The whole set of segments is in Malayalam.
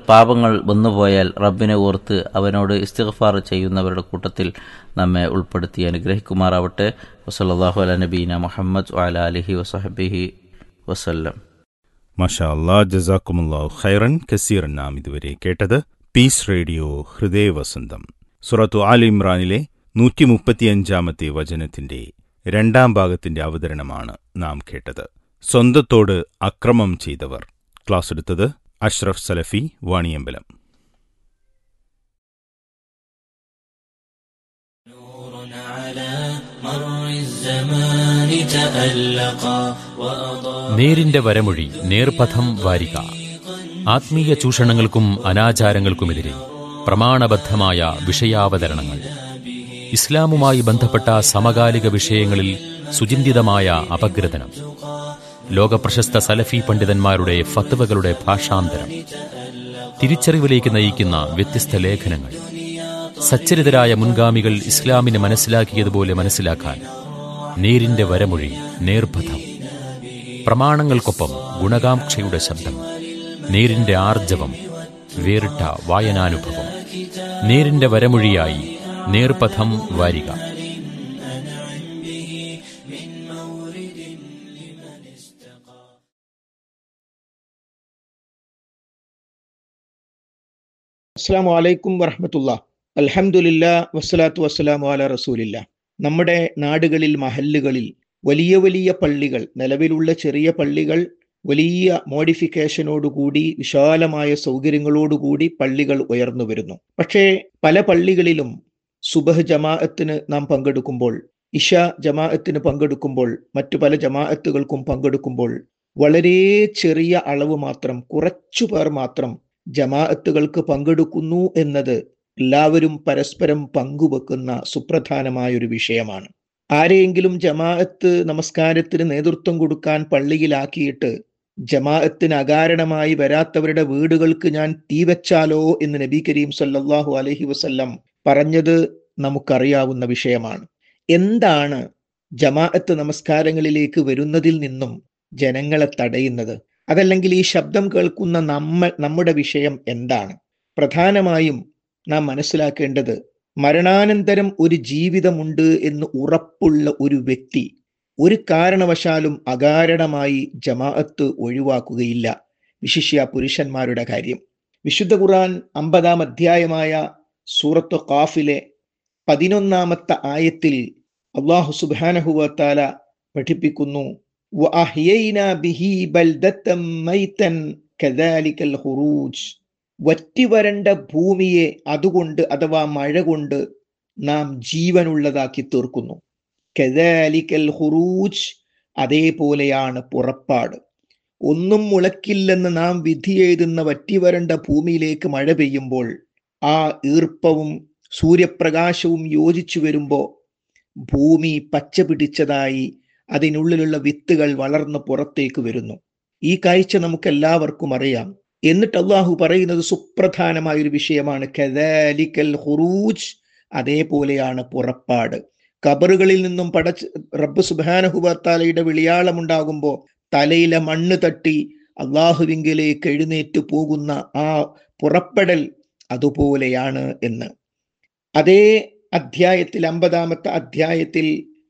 പാപങ്ങൾ വന്നുപോയാൽ റബ്ബിനെ ഓർത്ത് അവനോട് ഇസ്തിഗ്ഫാർ ചെയ്യുന്നവരുടെ കൂട്ടത്തിൽ നമ്മെ ഉൾപ്പെടുത്തി അനുഗ്രഹിക്കുമാറാവട്ടെ. വസല്ലല്ലാഹു അലാ നബീന മുഹമ്മദ് വഅലാ ആലിഹി വസഹ്ബിഹി വസല്ലം. മാഷാ അല്ലാഹ്, ജസാക്കുമുല്ലാഹു ഖൈറൻ കസീറൻ. നാം ഇതുവരെ കേട്ടത് പീസ് റേഡിയോ ഹൃദയവസന്തം. സൂറത്തു ആൽ ഇമ്രാനിലെ 135 വചനത്തിന്റെ 2ാം ഭാഗത്തിന്റെ അവതരണമാണ് നാം കേട്ടത്. സ്വന്തത്തോട് അക്രമം ചെയ്തവർ. ക്ലാസ് എടുത്തത് അഷ്റഫ് സലഫി, വാണിയമ്പലം. നേരിന്റെ വരമൊഴി, നേർപഥം വാരിക. ആത്മീയ ചൂഷണങ്ങൾക്കും അനാചാരങ്ങൾക്കുമെതിരെ പ്രമാണബദ്ധമായ വിഷയാവതരണങ്ങൾ. ഇസ്ലാമുമായി ബന്ധപ്പെട്ട സമകാലിക വിഷയങ്ങളിൽ സുചിന്തിതമായ അപഗ്രഥനം. ലോകപ്രശസ്ത സലഫി പണ്ഡിതന്മാരുടെ ഫത്വകളുടെ ഭാഷാന്തരം. തിരിച്ചറിവിലേക്ക് നയിക്കുന്ന വ്യത്യസ്ത ലേഖനങ്ങൾ. സച്ചരിതരായ മുൻഗാമികൾ ഇസ്ലാമിനെ മനസ്സിലാക്കിയതുപോലെ മനസ്സിലാക്കാൻ നേരിന്റെ വരമൊഴി, നേർപഥം. പ്രമാണങ്ങൾക്കൊപ്പം ഗുണകാംക്ഷയുടെ ശബ്ദം. നേരിന്റെ ആർജവം, വേറിട്ട വായനാനുഭവം. നേരിന്റെ വരമൊഴിയായി നേർപഥം വാരിക. അസ്സലാമു അലൈക്കും വറഹ്മത്തുള്ളാഹി. അൽഹംദുലില്ലാ വസ്സലാത്തു വസ്സലാമു അലാ റസൂലില്ലാ. നമ്മുടെ നാടുകളിൽ, മഹല്ലുകളിൽ വലിയ വലിയ പള്ളികൾ, നിലവിലുള്ള ചെറിയ പള്ളികൾ വലിയ മോഡിഫിക്കേഷനോടുകൂടി വിശാലമായ സൗകര്യങ്ങളോടുകൂടി പള്ളികൾ ഉയർന്നു വരുന്നു. പക്ഷേ പല പള്ളികളിലും സുബഹ് ജമാഅത്തിന് നാം പങ്കെടുക്കുമ്പോൾ, ഇശ ജമാഅത്തിന് പങ്കെടുക്കുമ്പോൾ, മറ്റു പല ജമാഅത്തുകൾക്കും പങ്കെടുക്കുമ്പോൾ വളരെ ചെറിയ അളവ് മാത്രം, കുറച്ചു പേർ മാത്രം ജമാഅത്തുകൾക്ക് പങ്കെടുക്കുന്നു എന്നത് എല്ലാവരും പരസ്പരം പങ്കുവെക്കുന്ന സുപ്രധാനമായൊരു വിഷയമാണ്. ആരെയെങ്കിലും ജമാഅത്ത് നമസ്കാരത്തിന് നേതൃത്വം കൊടുക്കാൻ പള്ളിയിലാക്കിയിട്ട് ജമാഅത്തിന് അകാരണമായി വരാത്തവരുടെ വീടുകൾക്ക് ഞാൻ തീവച്ചാലോ എന്ന് നബി കരീം സല്ലല്ലാഹു അലൈഹി വസല്ലം പറഞ്ഞത് നമുക്കറിയാവുന്ന വിഷയമാണ്. എന്താണ് ജമാഅത്ത് നമസ്കാരങ്ങളിലേക്ക് വരുന്നതിൽ നിന്നും ജനങ്ങളെ തടയുന്നത്? അതല്ലെങ്കിൽ ഈ ശബ്ദം കേൾക്കുന്ന നമ്മുടെ വിഷയം എന്താണ്? പ്രധാനമായും നാം മനസ്സിലാക്കേണ്ടത്, മരണാനന്തരം ഒരു ജീവിതമുണ്ട് എന്ന് ഉറപ്പുള്ള ഒരു വ്യക്തി ഒരു കാരണവശാലും അകാരണമായി ജമാഅത്ത് ഒഴിവാക്കുകയില്ല. വിശിഷ്യ പുരുഷന്മാരുടെ കാര്യം. വിശുദ്ധ ഖുർആൻ 50-ാം അധ്യായമായ സൂറത്ത് ഖാഫിലെ 11-ാമത്തെ ആയത്തിൽ അല്ലാഹു സുബ്ഹാനഹു വ തആല പഠിപ്പിക്കുന്നു, വഅഹ്യൈനാ ബിഹി ബൽദത്തൻ മൈതൻ കദാലികൽ ഖുറൂജ്. വറ്റിവരണ്ട ഭൂമിയെ അതുകൊണ്ട്, അഥവാ മഴ കൊണ്ട് നാം ജീവനുള്ളതാക്കി തീർക്കുന്നു. കദാലികൽ ഖുറൂജ്, അതേപോലെയാണ് പുറപ്പാട്. ഒന്നും മുളക്കില്ലെന്ന് നാം വിധി എഴുതുന്ന വറ്റിവരണ്ട ഭൂമിയിലേക്ക് മഴ പെയ്യുമ്പോൾ ആ ഈർപ്പവും സൂര്യപ്രകാശവും യോജിച്ചു വരുമ്പോൾ ഭൂമി പച്ച പിടിച്ചതായി അതിനുള്ളിലുള്ള വിത്തുകൾ വളർന്ന് പുറത്തേക്ക് വരുന്നു. ഈ കാഴ്ച നമുക്ക് എല്ലാവർക്കും അറിയാം. എന്നിട്ട് അള്ളാഹു പറയുന്നത് സുപ്രധാനമായൊരു വിഷയമാണ്, കദാലികൽ ഖുറൂജ്, അതേപോലെയാണ് പുറപ്പാട്. ഖബറുകളിൽ നിന്നും റബ്ബ് സുബ്ഹാനഹു വ തആലയുടെ വിളിയാളമുണ്ടാകുമ്പോൾ തലയിലെ മണ്ണ് തട്ടി അള്ളാഹുവിങ്കിലേക്ക് എഴുന്നേറ്റ് പോകുന്ന ആ പുറപ്പെടൽ അതുപോലെയാണ് എന്ന്. അതേ അധ്യായത്തിൽ, 50-ാമത്തെ അധ്യായത്തിൽ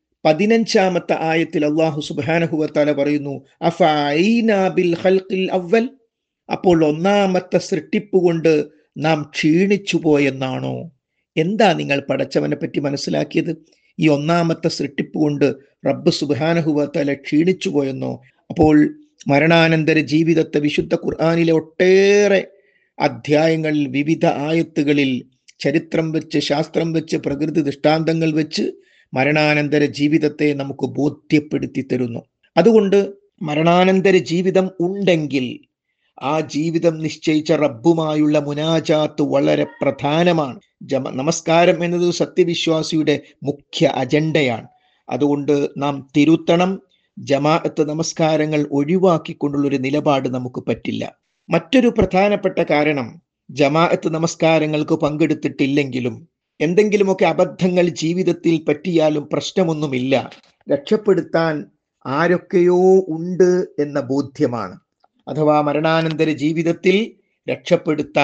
15-ാമത്തെ ആയത്തിൽ അള്ളാഹു സുബ്ഹാനഹു വ തആല പറയുന്നു, അഫഅയിനാ ബിൽ ഖൽഖിൽ അവ്വൽ. അപ്പോൾ ഒന്നാമത്തെ സൃഷ്ടിപ്പ് കൊണ്ട് നാം ക്ഷീണിച്ചു പോയെന്നാണോ? എന്താ നിങ്ങൾ പടച്ചവനെ പറ്റി മനസ്സിലാക്കിയത്? ഈ ഒന്നാമത്തെ സൃഷ്ടിപ്പ് കൊണ്ട് റബ്ബ് സുബ്ഹാനഹു വ തആല ക്ഷീണിച്ചു പോയെന്നോ? അപ്പോൾ മരണാനന്തര ജീവിതത്തെ വിശുദ്ധ ഖുർആനിലെ ഒട്ടേറെ അധ്യായങ്ങളിൽ, വിവിധ ആയത്തുകളിൽ ചരിത്രം വെച്ച്, ശാസ്ത്രം വെച്ച്, പ്രകൃതി ദൃഷ്ടാന്തങ്ങൾ വെച്ച് മരണാനന്തര ജീവിതത്തെ നമുക്ക് ബോധ്യപ്പെടുത്തി തരുന്നു. അതുകൊണ്ട് മരണാനന്തര ജീവിതം ഉണ്ടെങ്കിൽ ആ ജീവിതം നിശ്ചയിച്ച റബ്ബുമായുള്ള മുനാജാത്ത് വളരെ പ്രധാനമാണ്. നമസ്കാരം എന്നത് സത്യവിശ്വാസിയുടെ മുഖ്യ അജണ്ടയാണ്. അതുകൊണ്ട് നാം തിരുത്തണം. ജമാഅത്ത് നമസ്കാരങ്ങൾ ഒഴിവാക്കിക്കൊണ്ടുള്ളൊരു നിലപാട് നമുക്ക് പറ്റില്ല. മറ്റൊരു പ്രധാനപ്പെട്ട കാരണം, ജമാഅത്ത് നമസ്കാരങ്ങൾക്ക് പങ്കെടുത്തിട്ടില്ലെങ്കിലും എന്തെങ്കിലുമൊക്കെ അബദ്ധങ്ങൾ ജീവിതത്തിൽ പറ്റിയാലും പ്രശ്നമൊന്നുമില്ല, രക്ഷപ്പെടുത്താൻ ആരൊക്കെയോ ഉണ്ട് എന്ന ബോധ്യമാണ്. അഥവാ മരണാനന്തര ജീവിതത്തിൽ രക്ഷപ്പെടുത്താൻ